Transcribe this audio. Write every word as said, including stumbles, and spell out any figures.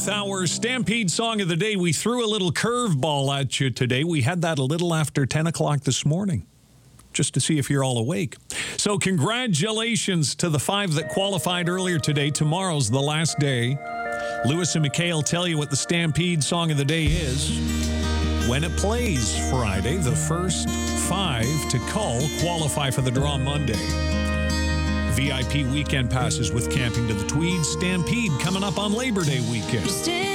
with our Stampede Song of the Day. We threw a little curveball at you today. We had that a little after ten o'clock this morning, just to see if you're all awake. So congratulations to the five that qualified earlier today. Tomorrow's the last day. Lewis and McKay will tell you what the Stampede Song of the Day is when it plays Friday. The first five to call qualify for the draw Monday. V I P weekend passes with Camping to the Tweed. Stampede coming up on Labor Day weekend.